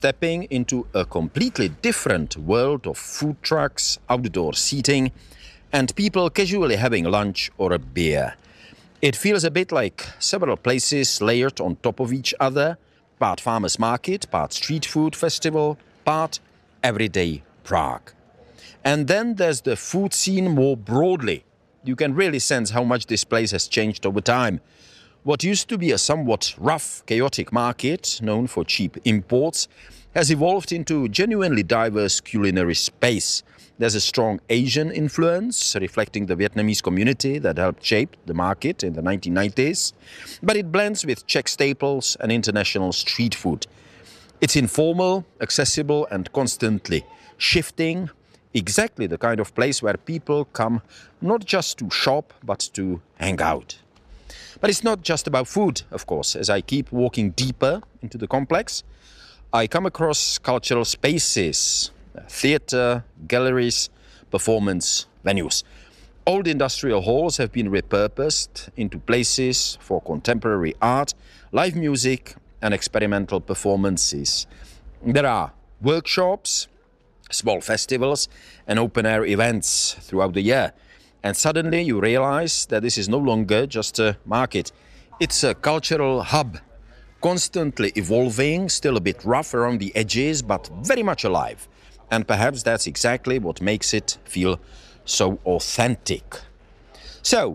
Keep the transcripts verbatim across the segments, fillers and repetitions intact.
stepping into a completely different world of food trucks, outdoor seating, and people casually having lunch or a beer. It feels a bit like several places layered on top of each other, part farmers market, part street food festival, part everyday Prague. And then there's the food scene more broadly. You can really sense how much this place has changed over time. What used to be a somewhat rough, chaotic market, known for cheap imports, has evolved into genuinely diverse culinary space. There's a strong Asian influence, reflecting the Vietnamese community that helped shape the market in the nineteen nineties, but it blends with Czech staples and international street food. It's informal, accessible, and constantly shifting, exactly the kind of place where people come not just to shop, but to hang out. But it's not just about food, of course. As I keep walking deeper into the complex, I come across cultural spaces, theatre, galleries, performance venues. Old industrial halls have been repurposed into places for contemporary art, live music, and experimental performances. There are workshops, small festivals, and open-air events throughout the year. And suddenly you realize that this is no longer just a market. It's a cultural hub, constantly evolving, still a bit rough around the edges, but very much alive. And perhaps that's exactly what makes it feel so authentic. So,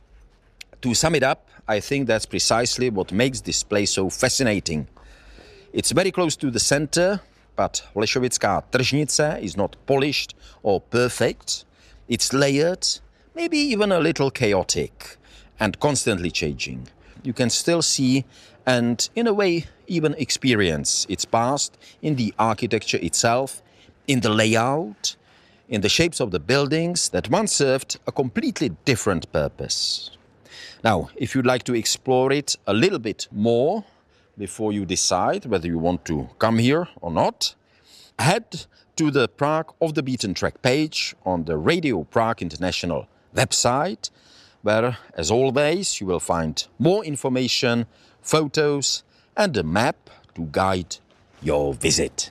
to sum it up, I think that's precisely what makes this place so fascinating. It's very close to the center, but Holešovická tržnice is not polished or perfect. It's layered, maybe even a little chaotic, and constantly changing. You can still see and, in a way, even experience its past in the architecture itself, in the layout, in the shapes of the buildings that once served a completely different purpose. Now, if you'd like to explore it a little bit more before you decide whether you want to come here or not, head to the Prague Off the Beaten Track page on the Radio Prague International website, where, as always, you will find more information, photos, and a map to guide your visit.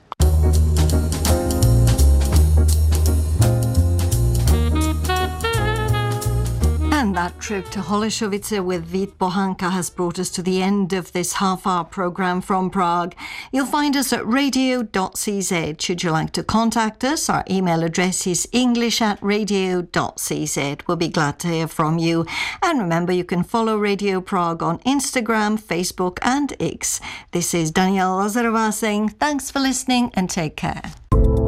And that trip to Holešovice with Vít Bohanka has brought us to the end of this half-hour programme from Prague. You'll find us at radio dot c z. Should you like to contact us, our email address is english at radio dot c z. We'll be glad to hear from you. And remember, you can follow Radio Prague on Instagram, Facebook and X. This is Daniela Lazarová saying thanks for listening and take care.